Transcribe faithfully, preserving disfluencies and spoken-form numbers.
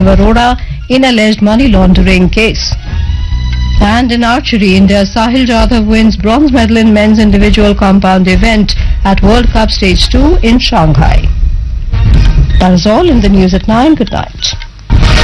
Arora in alleged money laundering case. And in archery, India's Sahil Jadhav wins bronze medal in men's individual compound event at World Cup Stage two in Shanghai. That is all in the news at nine. Good night.